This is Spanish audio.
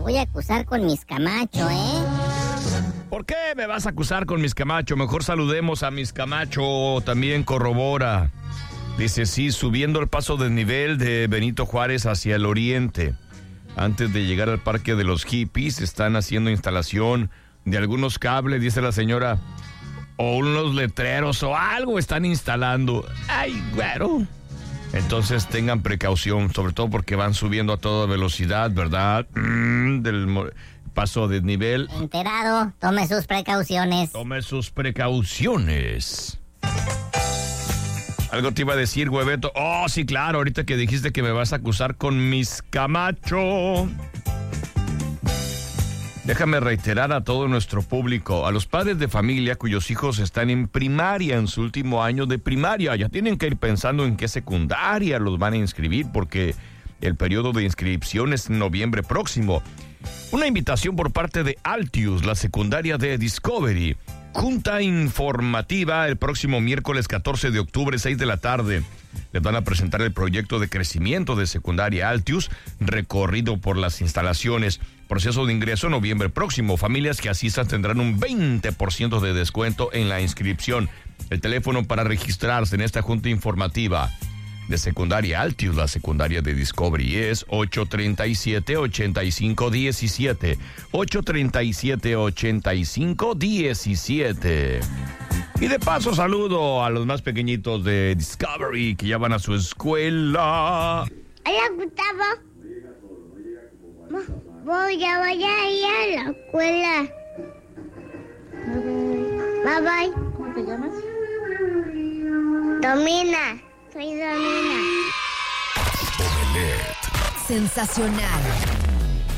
voy a acusar con Miss Camacho, ¿eh? ¿Por qué me vas a acusar con Miss Camacho? Mejor saludemos a Miss Camacho, también corrobora. Dice, sí, subiendo el paso de nivel de Benito Juárez hacia el oriente. Antes de llegar al Parque de los Hippies, están haciendo instalación de algunos cables, dice la señora, o unos letreros o algo están instalando. ¡Ay, güero! Entonces tengan precaución, sobre todo porque van subiendo a toda velocidad, ¿verdad? Del paso de nivel. Enterado, tome sus precauciones. Tome sus precauciones. Algo te iba a decir, hueveto. Oh, sí, claro, ahorita que dijiste que me vas a acusar con Miss Camacho. Déjame reiterar a todo nuestro público, a los padres de familia cuyos hijos están en primaria, en su último año de primaria, ya tienen que ir pensando en qué secundaria los van a inscribir porque el periodo de inscripción es en noviembre próximo. Una invitación por parte de Altius, la secundaria de Discovery. Junta informativa el próximo miércoles 14 de octubre, 6 de la tarde. Les van a presentar el proyecto de crecimiento de secundaria Altius, recorrido por las instalaciones. Proceso de ingreso noviembre próximo. Familias que asistan tendrán un 20% de descuento en la inscripción. El teléfono para registrarse en esta junta informativa de secundaria Altius, la secundaria de Discovery, es 837-8517. 837-8517. Y de paso saludo a los más pequeñitos de Discovery que ya van a su escuela. Hola, Gustavo. Voy a ir a la escuela. Bye bye. ¿Cómo te llamas? Domina. Soy Domina. Sensacional.